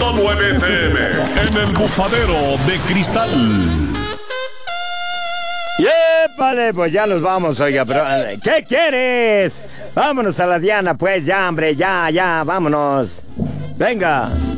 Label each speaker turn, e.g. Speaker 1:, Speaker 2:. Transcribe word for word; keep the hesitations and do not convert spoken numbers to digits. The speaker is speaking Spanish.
Speaker 1: punto nueve F M. En el bufadero de cristal.
Speaker 2: ¡Yépale! Pues ya nos vamos, oiga, pero ¿qué quieres? Vámonos a la Diana, pues, ya, hombre, ya, ya, vámonos. Venga.